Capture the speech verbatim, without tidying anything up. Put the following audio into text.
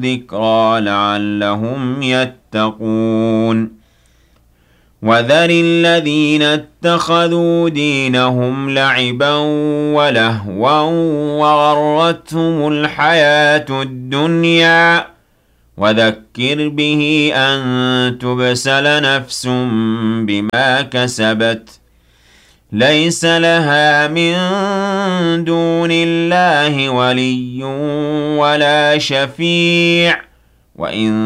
ذكرى لعلهم يتقون وذر الذين اتخذوا دينهم لعبا ولهوا وغرتهم الحياة الدنيا وذكر به أن تبسل نفس بما كسبت ليس لها من دون الله ولي ولا شفيع وإن